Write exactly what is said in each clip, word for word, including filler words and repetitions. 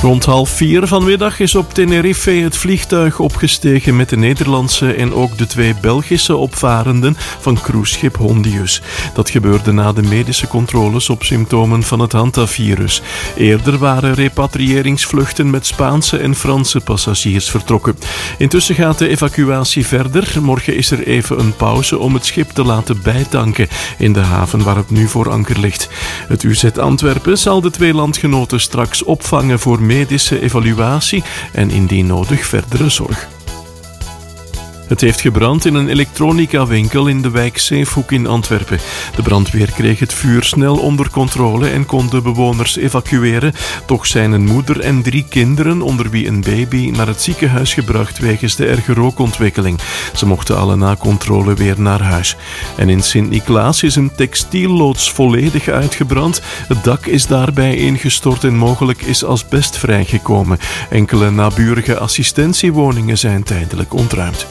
Rond half vier vanmiddag is op Tenerife het vliegtuig opgestegen met de Nederlandse en ook de twee Belgische opvarenden van cruiseschip Hondius. Dat gebeurde na de medische controles op symptomen van het hantavirus. Eerder waren repatriëringsvluchten met Spaanse en Franse passagiers vertrokken. Intussen gaat de evacuatie verder. Morgen is er even een pauze om het schip te laten bijtanken in de haven waar het nu voor anker ligt. Het U Z Antwerpen zal de twee landgenoten straks opvangen voor medische evaluatie en indien nodig verdere zorg. Het heeft gebrand in een elektronica-winkel in de wijk Zeefhoek in Antwerpen. De brandweer kreeg het vuur snel onder controle en kon de bewoners evacueren. Toch zijn een moeder en drie kinderen, onder wie een baby, naar het ziekenhuis gebracht wegens de erge rookontwikkeling. Ze mochten alle na controle weer naar huis. En in Sint-Niklaas is een textielloods volledig uitgebrand. Het dak is daarbij ingestort en mogelijk is asbest vrijgekomen. Enkele naburige assistentiewoningen zijn tijdelijk ontruimd.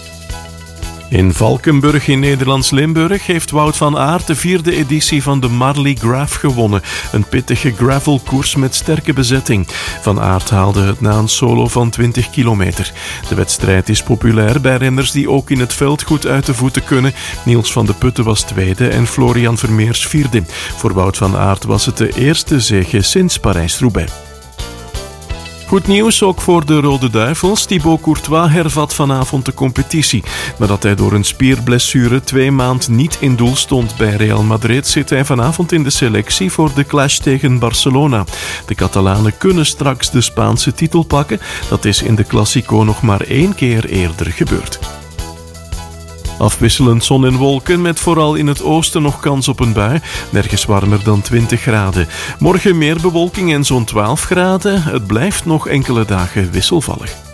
In Valkenburg in Nederlands-Limburg heeft Wout van Aert de vierde editie van de Marley Graf gewonnen. Een pittige gravelkoers met sterke bezetting. Van Aert haalde het na een solo van twintig kilometer. De wedstrijd is populair bij renners die ook in het veld goed uit de voeten kunnen. Niels van de Putten was tweede en Florian Vermeers vierde. Voor Wout van Aert was het de eerste zege sinds Parijs-Roubaix. Goed nieuws ook voor de Rode Duivels. Thibaut Courtois hervat vanavond de competitie. Nadat hij door een spierblessure twee maanden niet in doel stond bij Real Madrid, zit hij vanavond in de selectie voor de clash tegen Barcelona. De Catalanen kunnen straks de Spaanse titel pakken. Dat is in de Clásico nog maar één keer eerder gebeurd. Afwisselend zon en wolken met vooral in het oosten nog kans op een bui. Nergens warmer dan twintig graden. Morgen meer bewolking en zo'n twaalf graden. Het blijft nog enkele dagen wisselvallig.